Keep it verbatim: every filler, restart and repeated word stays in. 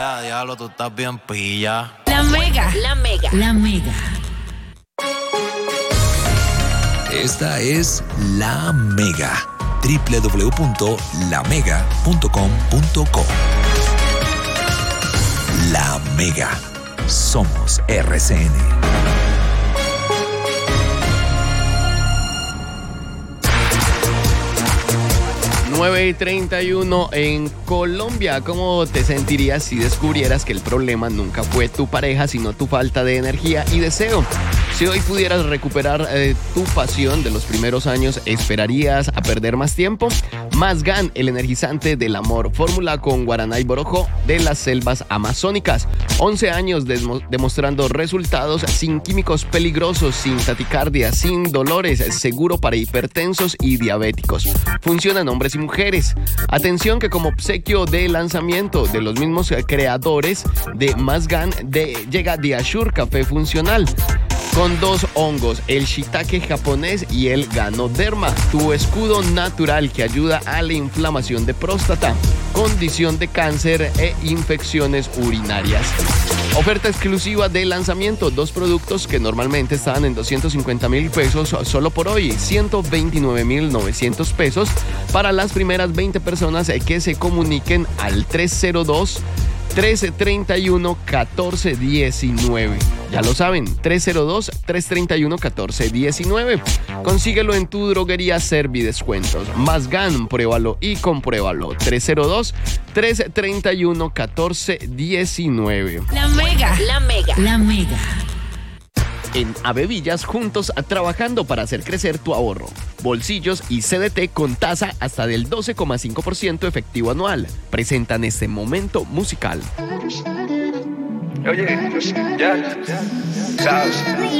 Ya, diablo, tú estás bien pilla. La Mega. La Mega. La Mega. Esta es La Mega. doble u doble u doble u punto la mega punto com punto co. La Mega. Somos R C N. nueve y treinta y uno en Colombia. ¿Cómo te sentirías si descubrieras que el problema nunca fue tu pareja, sino tu falta de energía y deseo? Si hoy pudieras recuperar eh, tu pasión de los primeros años, ¿esperarías a perder más tiempo? Mazgan, el energizante del amor, fórmula con guaraná y borojó de las selvas amazónicas. once años desmo- demostrando resultados sin químicos peligrosos, sin taticardia, sin dolores, seguro para hipertensos y diabéticos. Funciona en hombres y mujeres. Atención que como obsequio de lanzamiento de los mismos creadores de Mazgan de, llega Diashur Café Funcional. Con dos hongos, el shiitake japonés y el ganoderma, tu escudo natural que ayuda a la inflamación de próstata, condición de cáncer e infecciones urinarias. Oferta exclusiva de lanzamiento, dos productos que normalmente estaban en doscientos cincuenta mil pesos, solo por hoy, ciento veintinueve mil novecientos pesos para las primeras veinte personas que se comuniquen al tres cero dos, tres treinta y uno, catorce diecinueve. Ya lo saben, tres cero dos, tres treinta y uno, catorce diecinueve. Consíguelo en tu droguería Servidescuentos. Mazgan, pruébalo y compruébalo. tres cero dos, tres treinta y uno, catorce diecinueve. La Mega. La Mega. La Mega. En Avevillas, juntos trabajando para hacer crecer tu ahorro. Bolsillos y C D T con tasa hasta del doce coma cinco por ciento efectivo anual. Presentan este momento musical. Oye, ya, sabes.